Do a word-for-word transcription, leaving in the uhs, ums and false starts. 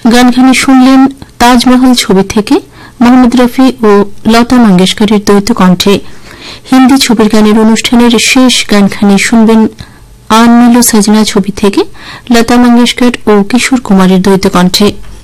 গানখানি শুনলেন তাজমহল ছবি থেকে মোহাম্মদ রফি ও লতা মঙ্গেশকরের দ্বৈত কণ্ঠে। হিন্দি ছবির গানের অনুষ্ঠানের শেষ গানখানি শুনবেন আন মিলো সজনা ছবি থেকে লতা মঙ্গেশকর ও কিশোর কুমারের দ্বৈত কণ্ঠে।